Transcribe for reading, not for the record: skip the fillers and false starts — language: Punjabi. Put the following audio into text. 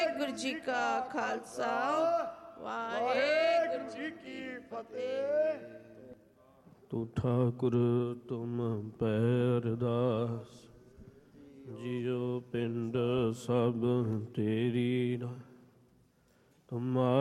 ਵਾਹਿਗੁਰੂ ਜੀ ਕਾ ਖਾਲਸਾ ਵਾਹਿਗੁਰੂ ਜੀ ਕੀ ਫਤਿਹ। ਤੂੰ ਠਾਕੁਰ ਤੁਮ ਪੈ ਅਰਦਾਸ, ਜਿਉ ਪਿੰਡ ਸਭ ਤੇਰੀ ਤੁਮ